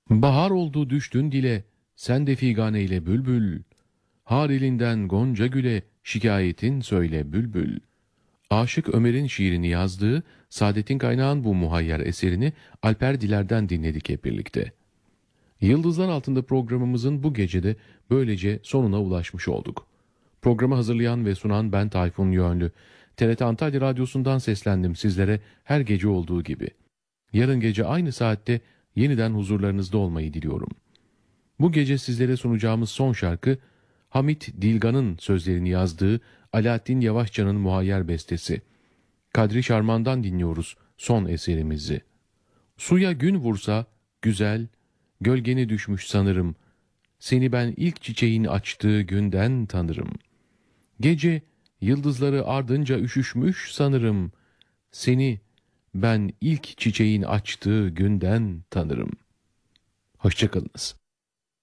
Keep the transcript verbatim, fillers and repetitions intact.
Bahar oldu düştün dile, sen de figaneyle bülbül. Har elinden gonca güle, şikayetin söyle bülbül. Aşık Ömer'in şiirini yazdığı Saadettin Kaynağ'ın bu muhayyer eserini Alper Diler'den dinledik hep birlikte. Yıldızlar Altında programımızın bu gecede böylece sonuna ulaşmış olduk. Programı hazırlayan ve sunan ben Tayfun Yönlü. T R T Antalya Radyosu'ndan seslendim sizlere her gece olduğu gibi. Yarın gece aynı saatte yeniden huzurlarınızda olmayı diliyorum. Bu gece sizlere sunacağımız son şarkı, Hamit Dilgan'ın sözlerini yazdığı Alaaddin Yavaşça'nın muhayyer bestesi. Kadri Şarman'dan dinliyoruz son eserimizi. Suya gün vursa güzel, gölgeni düşmüş sanırım. Seni ben ilk çiçeğin açtığı günden tanırım. Gece yıldızları ardınca üşüşmüş sanırım. Seni ben ilk çiçeğin açtığı günden tanırım. Hoşça kalınız.